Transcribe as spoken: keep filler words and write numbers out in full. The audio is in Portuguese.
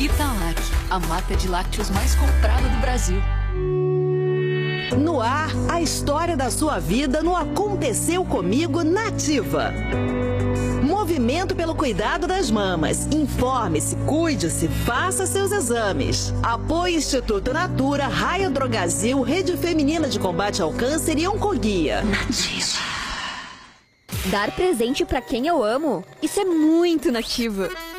Italac, a marca de lácteos mais comprada do Brasil. No ar, a história da sua vida no Aconteceu Comigo na Ativa. Movimento pelo cuidado das mamas. Informe-se, cuide-se, faça seus exames. Apoio Instituto Natura, Raia Drogazil, Rede Feminina de Combate ao Câncer e Oncoguia. Dar presente pra quem eu amo? Isso é muito Nativa.